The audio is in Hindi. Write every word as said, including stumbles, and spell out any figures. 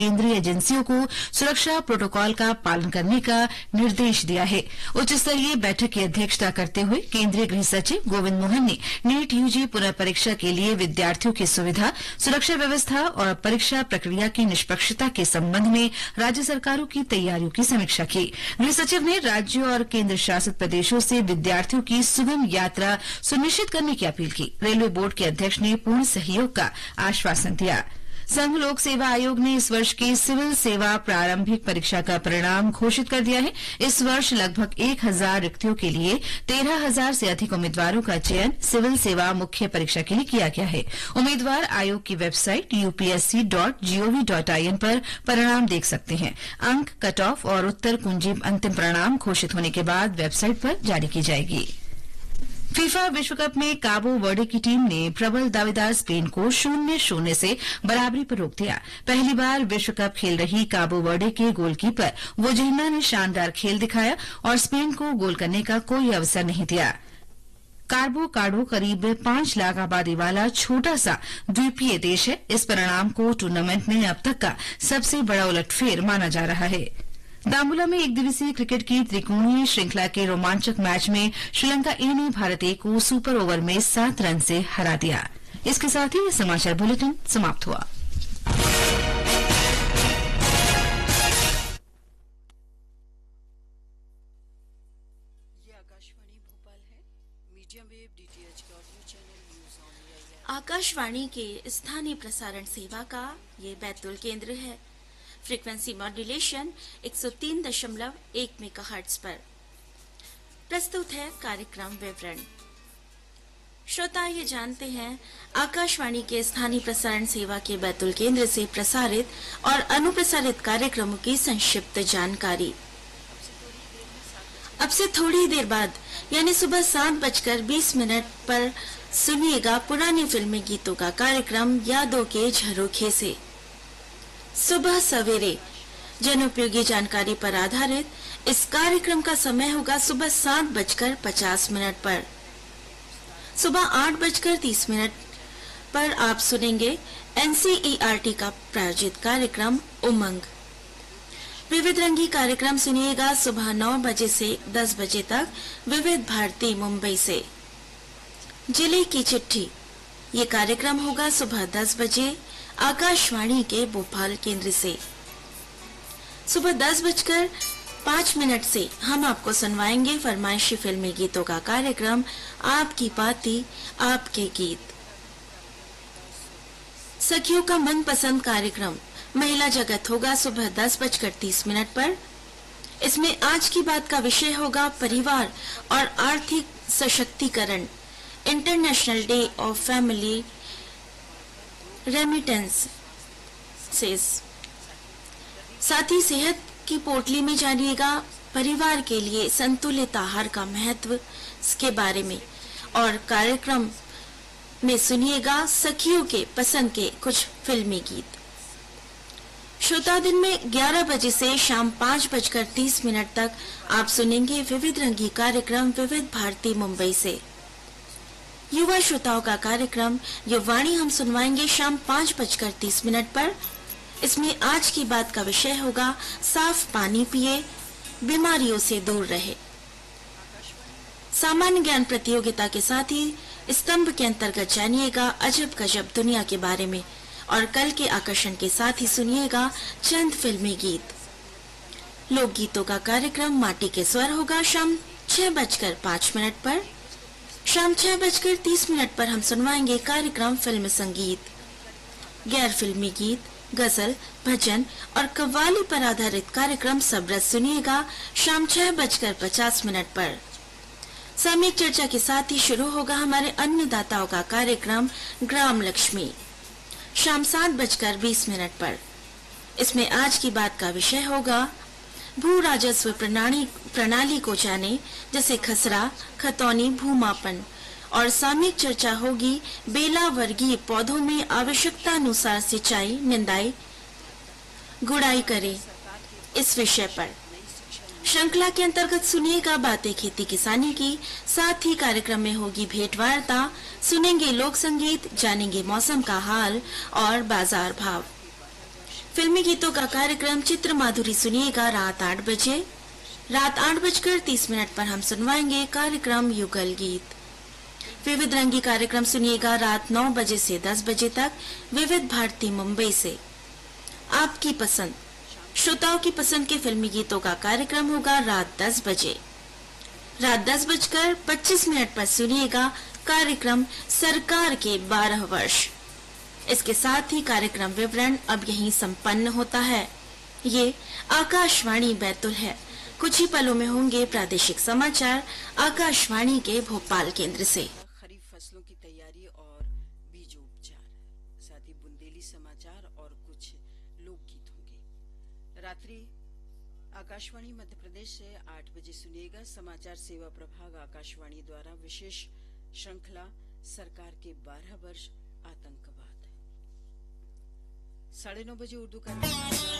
केंद्रीय एजेंसियों को सुरक्षा प्रोटोकॉल का पालन करने का निर्देश दिया है। उच्च स्तरीय बैठक की अध्यक्षता करते हुए केंद्रीय गृह सचिव गोविंद मोहन ने नीट यूजी पुनर्परीक्षा के लिए विद्यार्थियों की सुविधा, सुरक्षा व्यवस्था और परीक्षा प्रक्रिया की निष्पक्षता के संबंध में राज्य सरकारों की तैयारियों की समीक्षा की। गृह सचिव ने राज्यों और केंद्र शासित प्रदेशों से विद्यार्थियों की सुगम यात्रा सुनिश्चित करने की अपील की। रेलवे बोर्ड के अध्यक्ष ने पूर्ण सहयोग का आश्वासन दिया। संघ लोक सेवा आयोग ने इस वर्ष की सिविल सेवा प्रारंभिक परीक्षा का परिणाम घोषित कर दिया है। इस वर्ष लगभग एक हजार रिक्तियों के लिए तेरह हजार से अधिक उम्मीदवारों का चयन सिविल सेवा मुख्य परीक्षा के लिए किया गया है। उम्मीदवार आयोग की website UPSC dot gov dot IN पर परिणाम देख सकते हैं। अंक, कट ऑफ और उत्तर कुंजी अंतिम परिणाम घोषित होने के बाद वेबसाइट पर जारी की जाएगी। फीफा विश्व कप में काबो वर्डे की टीम ने प्रबल दावेदार स्पेन को शून्य शून्य से बराबरी पर रोक दिया। पहली बार विश्व कप खेल रही काबो वर्डे के गोलकीपर वोजिन्हा ने शानदार खेल दिखाया और स्पेन को गोल करने का कोई अवसर नहीं दिया। कार्बो काडो करीब पांच लाख आबादी वाला छोटा सा द्वीपीय देश है। इस परिणाम को टूर्नामेंट में अब तक का सबसे बड़ा उलटफेर माना जा रहा है। दाम्बुला में एक दिवसीय क्रिकेट की त्रिकोणीय श्रृंखला के रोमांचक मैच में श्रीलंका ए ने भारत ए को सुपर ओवर में सात रन से हरा दिया। इसके साथ ही समाचार बुलेटिन समाप्त हुआ। ये आकाशवाणी भोपाल है। मीडियम वेव डीटीएच का audio channel news on AIR. Akashvani के स्थानीय प्रसारण सेवा का ये बैतूल केंद्र है। फ्रीक्वेंसी मॉड्यूलेशन एक सौ तीन दशमलव एक मेगाहर्ट्ज पर। प्रस्तुत है कार्यक्रम विवरण। श्रोता ये जानते हैं आकाशवाणी के स्थानीय प्रसारण सेवा के बैतूल केंद्र से प्रसारित और अनुप्रसारित कार्यक्रमों की संक्षिप्त जानकारी। अब से थोड़ी देर बाद यानी सुबह सात बजकर बीस मिनट पर सुनिएगा पुरानी फिल्मी गीतों का कार्यक्रम यादों के झरोखे से। सुबह सवेरे जनोपयोगी जानकारी पर आधारित इस कार्यक्रम का समय होगा सुबह सात बजकर पचास मिनट पर। सुबह आठ बजकर तीस मिनट पर आप सुनेंगे एनसीईआरटी का प्रायोजित कार्यक्रम उमंग। विविध रंगी कार्यक्रम सुनिएगा सुबह नौ बजे से दस बजे तक विविध भारती मुंबई से। जिले की चिट्ठी ये कार्यक्रम होगा सुबह दस बजे आकाशवाणी के भोपाल केंद्र से। सुबह दस बजकर पाँच मिनट से हम आपको सुनवाएंगे फरमाइशी फिल्मी गीतों का कार्यक्रम आपकी पाती आपके गीत। सखियों का मनपसंद कार्यक्रम महिला जगत होगा सुबह दस बजकर तीस मिनट पर। इसमें आज की बात का विषय होगा परिवार और आर्थिक सशक्तिकरण, international day of family remittance. साथ ही सेहत की पोटली में जानिएगा परिवार के लिए संतुलित आहार का महत्व के बारे में और कार्यक्रम में सुनिएगा सखियों के पसंद के कुछ फिल्मी गीत। श्रोता दिन में ग्यारह बजे से शाम पाँच बजकर तीस मिनट तक आप सुनेंगे विविध रंगी कार्यक्रम विविध भारती मुंबई से। युवा श्रोताओं का कार्यक्रम युवाणी हम सुनवाएंगे शाम पाँच बजकर तीस मिनट पर। इसमें आज की बात का विषय होगा साफ पानी पिए, बीमारियों से दूर रहे। सामान्य ज्ञान प्रतियोगिता के साथ ही स्तंभ के अंतर्गत जानिएगा अजब गजब दुनिया के बारे में और कल के आकर्षण के साथ ही सुनिएगा चंद फिल्मी गीत। लोकगीतों का कार्यक्रम माटी के स्वर होगा शाम छह बजकर पाँच मिनट पर। शाम छह बजकर तीस मिनट पर हम सुनवाएंगे कार्यक्रम फिल्म संगीत। गैर फिल्मी गीत, गजल, भजन और कव्वाली पर आधारित कार्यक्रम सब रस सुनिएगा शाम छह बजकर पचास मिनट पर। सामयिक चर्चा के साथ ही शुरू होगा हमारे अन्नदाताओं का कार्यक्रम ग्राम लक्ष्मी शाम सात बजकर बीस मिनट पर। इसमें आज की बात का विषय होगा भू राजस्व प्रणाली प्रणाली को जाने, जैसे खसरा, खतौनी, भूमापन। और सामयिक चर्चा होगी बेला वर्गीय पौधों में आवश्यकता अनुसार सिंचाई, निंदाई, गुड़ाई करे इस विषय पर। श्रृंखला के अंतर्गत सुनिएगा बातें खेती किसानी की। साथ ही कार्यक्रम में होगी भेंट वार्ता, सुनेंगे लोक संगीत, जानेंगे मौसम का हाल और बाजार भाव। फिल्मी गीतों का कार्यक्रम चित्र माधुरी सुनिएगा रात आठ बजे। रात आठ बजकर तीस मिनट पर हम सुनवाएंगे कार्यक्रम युगल गीत। विविध रंगी कार्यक्रम सुनिएगा रात नौ बजे से दस बजे तक विविध भारती मुंबई से। आपकी पसंद, श्रोताओं की पसंद के फिल्मी गीतों का कार्यक्रम होगा रात दस बजे। रात दस बजकर पच्चीस मिनट पर सुनिएगा कार्यक्रम सरकार के बारह वर्ष। इसके साथ ही कार्यक्रम विवरण अब यहीं संपन्न होता है। ये आकाशवाणी बैतुल है। कुछ ही पलों में होंगे प्रादेशिक समाचार आकाशवाणी के भोपाल केंद्र से। खरीफ फसलों की तैयारी और बीजोपचार, साथ ही बुंदेली समाचार और कुछ लोकगीत होंगे। रात्रि आकाशवाणी मध्य प्रदेश से आठ बजे सुनिएगा समाचार सेवा प्रभाग आकाशवाणी द्वारा विशेष श्रृंखला सरकार के बारह वर्ष आतंकवाद। साढ़े नौ बजे उर्दू कार्यक्रम